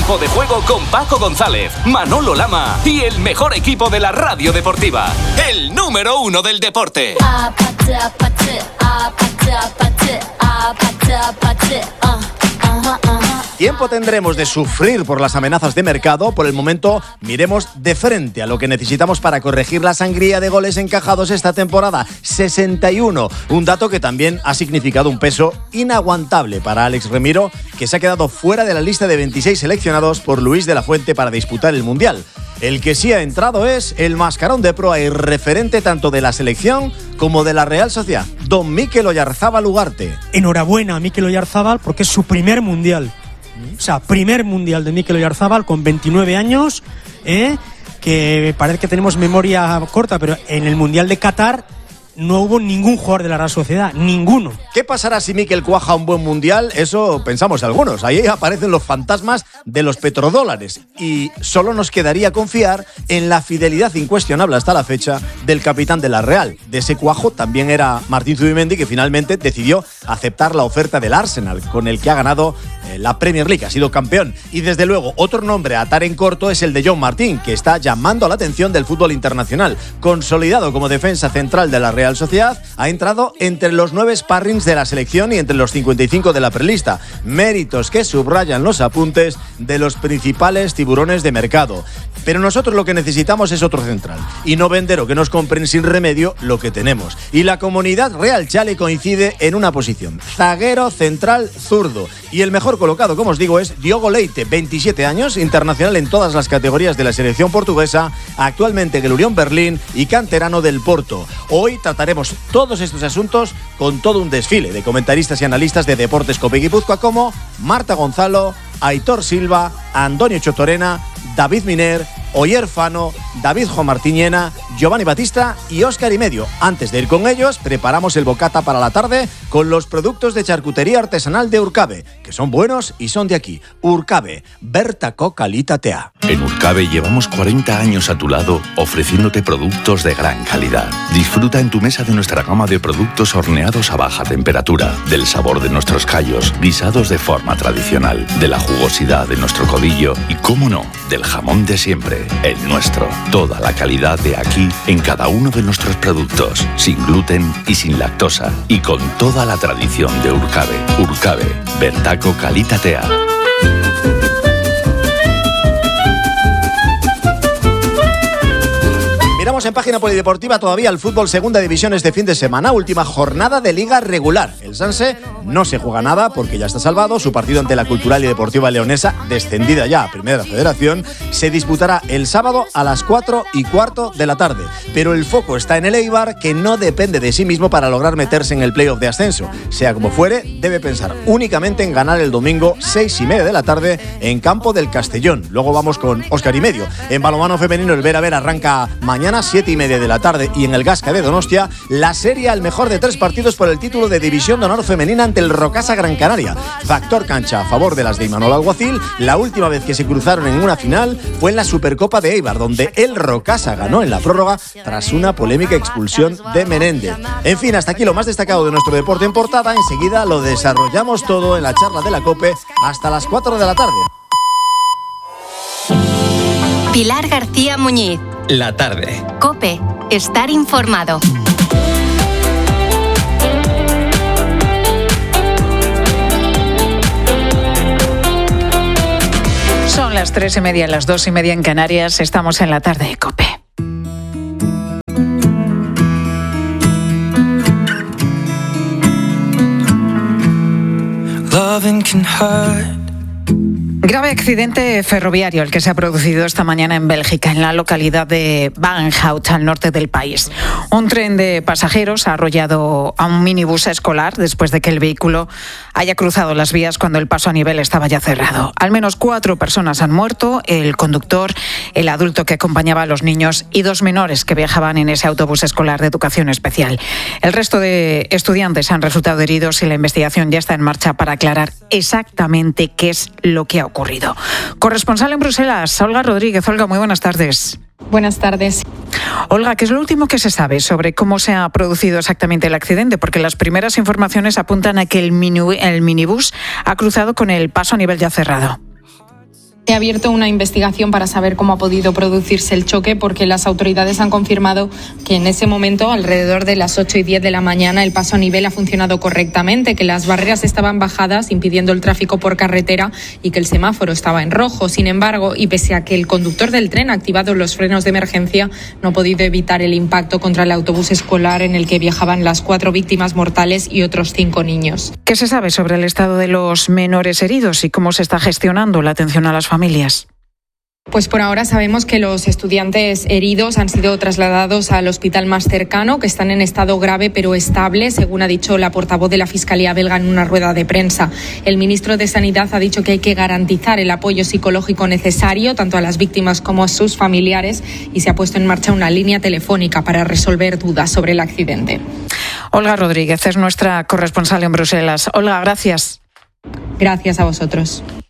Tiempo de Juego con Paco González, Manolo Lama y el mejor equipo de la radio deportiva, el número 1 del deporte. Tiempo tendremos de sufrir por las amenazas de mercado. Por el momento, miremos de frente a lo que necesitamos para corregir la sangría de goles encajados esta temporada. 61, un dato que también ha significado un peso inaguantable para Alex Remiro, que se ha quedado fuera de la lista de 26 seleccionados por Luis de la Fuente para disputar el Mundial. El que sí ha entrado es el mascarón de proa y referente tanto de la selección como de la Real Sociedad, don Mikel Oyarzábal Ugarte. Enhorabuena a Mikel Oyarzábal porque es su primer Mundial. O sea, primer Mundial de Mikel Oyarzábal con 29 años, que parece que tenemos memoria corta, pero en el Mundial de Qatar no hubo ningún jugador de la Real Sociedad, ninguno. ¿Qué pasará si Mikel cuaja un buen Mundial? Eso pensamos algunos. Ahí aparecen los fantasmas de los petrodólares y solo nos quedaría confiar en la fidelidad incuestionable hasta la fecha del capitán de la Real. De ese cuajo también era Martín Zubimendi, que finalmente decidió aceptar la oferta del Arsenal, con el que ha ganado la Premier League, ha sido campeón. Y desde luego otro nombre a atar en corto es el de John Martín, que está llamando a la atención del fútbol internacional. Consolidado como defensa central de la Real Sociedad, ha entrado entre los 9 sparrings de la selección y entre los 55 de la prelista. Méritos que subrayan los apuntes de los principales tiburones de mercado. Pero nosotros lo que necesitamos es otro central y no vender o que nos compren sin remedio lo que tenemos. Y la comunidad Real Chale coincide en una posición: zaguero central zurdo. Y el mejor colocado, como os digo, es Diogo Leite, 27 años, internacional en todas las categorías de la selección portuguesa, actualmente en el Unión Berlín y canterano del Porto. Hoy trataremos todos estos asuntos con todo un desfile de comentaristas y analistas de Deportes Cope Guipúzcoa como Marta Gonzalo, Aitor Silva, Antonio Chotorena, David Miner, Oyer Fano, David Juan Martiñena, Giovanni Batista y Óscar y Medio. Antes de ir con ellos, preparamos el bocata para la tarde con los productos de charcutería artesanal de Urcabe, que son buenos y son de aquí. Urcabe, Bertaco Calitatea. En Urcabe llevamos 40 años a tu lado ofreciéndote productos de gran calidad. Disfruta en tu mesa de nuestra gama de productos horneados a baja temperatura, del sabor de nuestros callos, guisados de forma tradicional, de la jugosidad de nuestro codillo y, cómo no, del jamón de siempre, el nuestro. Toda la calidad de aquí en cada uno de nuestros productos, sin gluten y sin lactosa, y con toda la tradición de Urcabe. Urcabe, Bertaco Calitatea. Miramos en página polideportiva todavía el fútbol segunda división este fin de semana, última jornada de liga regular. El Sanse no se juega nada porque ya está salvado. Su partido ante la Cultural y Deportiva Leonesa, descendida ya a Primera Federación, se disputará el sábado a las 4:15 de la tarde. Pero el foco está en el Eibar, que no depende de sí mismo para lograr meterse en el playoff de ascenso. Sea como fuere, debe pensar únicamente en ganar el domingo 6:30 de la tarde en campo del Castellón. Luego vamos con Óscar y Medio. En balonmano femenino el Vera Vera arranca mañana 7:30 de la tarde y en el Gasca de Donostia la serie al mejor de 3 partidos por el título de División de Honor femenina ante el Rocasa Gran Canaria. Factor cancha a favor de las de Imanol Alguacil. La última vez que se cruzaron en una final fue en la Supercopa de Eibar, donde el Rocasa ganó en la prórroga tras una polémica expulsión de Menéndez. En fin, hasta aquí lo más destacado de nuestro deporte en portada. Enseguida lo desarrollamos todo en la charla de la COPE hasta las 4 de la tarde. Pilar García Muñiz. La tarde. COPE. Estar informado. Son las 3:30, las 2:30 en Canarias. Estamos en la tarde de COPE. Loving can hurt. Grave accidente ferroviario el que se ha producido esta mañana en Bélgica, en la localidad de Wagenhout, al norte del país. Un tren de pasajeros ha arrollado a un minibús escolar después de que el vehículo haya cruzado las vías cuando el paso a nivel estaba ya cerrado. Al menos 4 personas han muerto: el conductor, el adulto que acompañaba a los niños y 2 menores que viajaban en ese autobús escolar de educación especial. El resto de estudiantes han resultado heridos y la investigación ya está en marcha para aclarar exactamente qué es lo que ha ocurrido. Corresponsal en Bruselas, Olga Rodríguez. Olga, muy buenas tardes. Buenas tardes. Olga, ¿qué es lo último que se sabe sobre cómo se ha producido exactamente el accidente? Porque las primeras informaciones apuntan a que el minibús ha cruzado con el paso a nivel ya cerrado. He abierto una investigación para saber cómo ha podido producirse el choque, porque las autoridades han confirmado que en ese momento, alrededor de las 8:10 de la mañana, el paso a nivel ha funcionado correctamente, que las barreras estaban bajadas, impidiendo el tráfico por carretera, y que el semáforo estaba en rojo. Sin embargo, y pese a que el conductor del tren ha activado los frenos de emergencia, no ha podido evitar el impacto contra el autobús escolar en el que viajaban las 4 víctimas mortales y otros 5 niños. ¿Qué se sabe sobre el estado de los menores heridos y cómo se está gestionando la atención a las familias? Pues por ahora sabemos que los estudiantes heridos han sido trasladados al hospital más cercano, que están en estado grave pero estable, según ha dicho la portavoz de la Fiscalía belga en una rueda de prensa. El ministro de Sanidad ha dicho que hay que garantizar el apoyo psicológico necesario tanto a las víctimas como a sus familiares, y se ha puesto en marcha una línea telefónica para resolver dudas sobre el accidente. Olga Rodríguez es nuestra corresponsal en Bruselas. Olga, gracias. Gracias a vosotros.